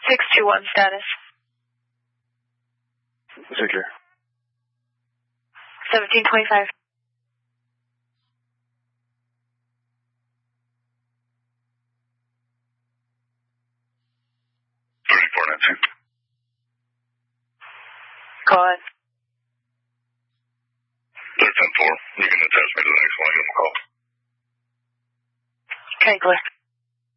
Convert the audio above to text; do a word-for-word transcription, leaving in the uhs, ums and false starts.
six two one status. Secure. seventeen twenty-five. thirty-four nineteen. Go ahead. They're ten four. You can attach me to the next one. Give them a call. Okay, clear.